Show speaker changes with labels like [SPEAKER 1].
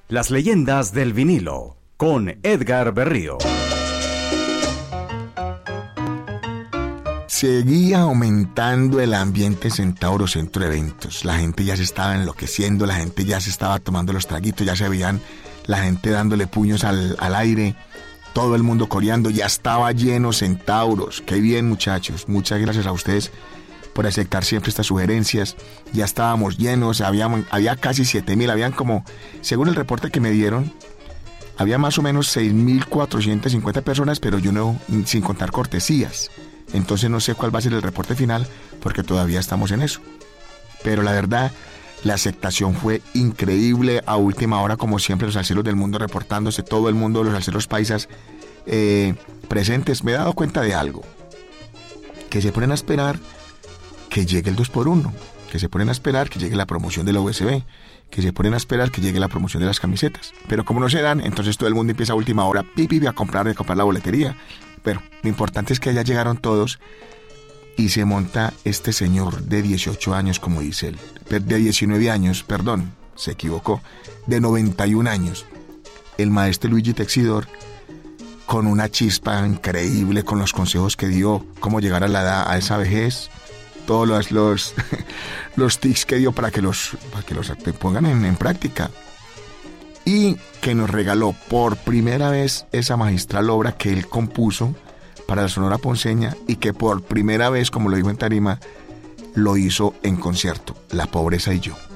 [SPEAKER 1] Las leyendas del vinilo, con Edgar Berrío.
[SPEAKER 2] Seguía aumentando el ambiente Centauro Centro de Eventos. La gente ya se estaba enloqueciendo, la gente ya se estaba tomando los traguitos, ya se veían la gente dándole puños al aire, todo el mundo coreando, ya estaba lleno Centauros. Qué bien, muchachos, muchas gracias a ustedes por aceptar siempre estas sugerencias. Ya estábamos llenos, había casi 7,000, habían como, según el reporte que me dieron, había más o menos 6,450 personas, pero yo no, sin contar cortesías. Entonces no sé cuál va a ser el reporte final, porque todavía estamos en eso. Pero la verdad, la aceptación fue increíble. A última hora, como siempre, los salseros del mundo reportándose, todo el mundo, los salseros paisas presentes. Me he dado cuenta de algo, que se ponen a esperar que llegue el 2x1, que se ponen a esperar que llegue la promoción de la USB, que se ponen a esperar que llegue la promoción de las camisetas. Pero como no se dan, entonces todo el mundo empieza a última hora a comprar la boletería. Pero lo importante es que ya llegaron todos y se monta este señor de 18 años, como dice él, de 19 años, perdón, se equivocó, de 91 años, el maestro Luigi Texidor, con una chispa increíble, con los consejos que dio, cómo llegar a esa vejez, todos los tips que dio para que los pongan en práctica, y que nos regaló por primera vez esa magistral obra que él compuso para la Sonora Ponceña y que por primera vez, como lo dijo en tarima, lo hizo en concierto, La Pobreza y Yo.